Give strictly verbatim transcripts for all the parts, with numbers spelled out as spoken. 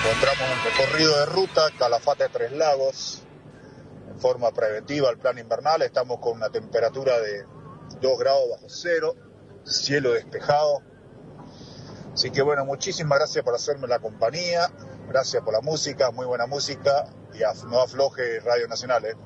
Encontramos un recorrido de ruta, Calafate Tres Lagos, en forma preventiva al plan invernal. Estamos con una temperatura de dos grados bajo cero, cielo despejado. Así que bueno, muchísimas gracias por hacerme la compañía, gracias por la música, muy buena música, y af- no afloje Radio Nacional, ¿eh?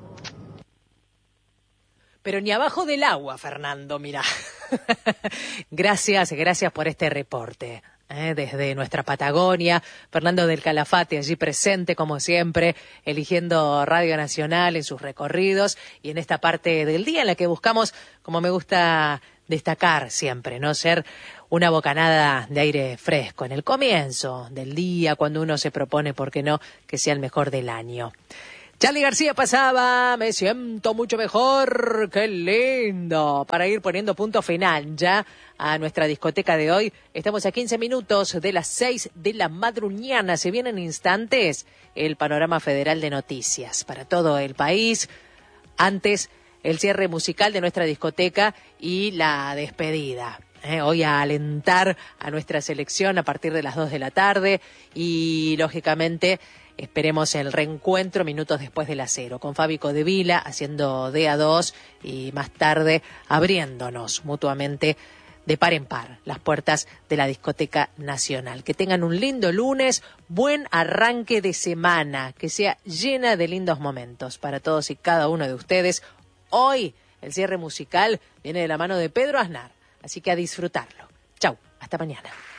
Pero ni abajo del agua, Fernando, mirá. Gracias, gracias por este reporte. ¿eh? Desde nuestra Patagonia, Fernando del Calafate allí presente como siempre, eligiendo Radio Nacional en sus recorridos y en esta parte del día en la que buscamos, como me gusta destacar siempre, no ser una bocanada de aire fresco en el comienzo del día, cuando uno se propone, ¿por qué no?, que sea el mejor del año. Charly García pasaba, me siento mucho mejor, qué lindo, para ir poniendo punto final ya a nuestra discoteca de hoy. Estamos a quince minutos de las seis de la madruñana, se vienen instantes el panorama federal de noticias para todo el país. Antes, el cierre musical de nuestra discoteca y la despedida. Eh, hoy a alentar a nuestra selección a partir de las dos de la tarde y, lógicamente, esperemos el reencuentro minutos después de las cero, con Fabi Codevila haciendo D A dos y más tarde abriéndonos mutuamente de par en par las puertas de la Discoteca Nacional. Que tengan un lindo lunes, buen arranque de semana, que sea llena de lindos momentos para todos y cada uno de ustedes. Hoy el cierre musical viene de la mano de Pedro Aznar, así que a disfrutarlo. Chau, hasta mañana.